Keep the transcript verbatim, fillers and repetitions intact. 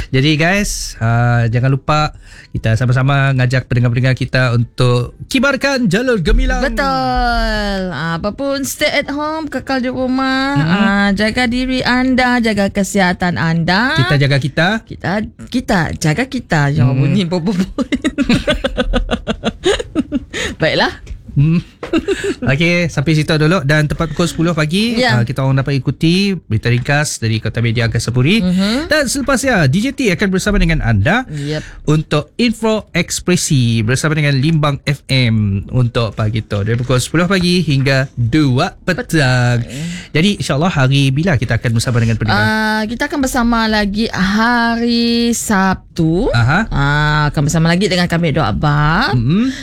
Jadi guys, uh, jangan lupa kita sama-sama ngajak pendengar-pendengar kita untuk kibarkan jalur gemilang. Betul. Apapun, stay at home, kekal di rumah. Mm-hmm. Uh, jaga diri anda, jaga kesihatan anda. Kita jaga kita. Kita kita jaga kita. Jangan hmm. bunyi pop-pop. Baiklah. Hmm. Okey, sampai situ dulu. Dan tepat pukul sepuluh pagi yeah. uh, kita orang dapat ikuti berita ringkas dari Kota Media Angkasa Puri. Mm-hmm. Dan selepasnya D J T akan bersama dengan anda yep. untuk Info Ekspresi bersama dengan Limbang F M untuk pagi tu dari pukul sepuluh pagi hingga dua petang. Jadi insyaAllah hari bila kita akan bersama dengan pendengar? Uh, kita akan bersama lagi hari Sabtu. Aha. Uh, akan bersama lagi dengan kami Dok Abah. Mm-hmm.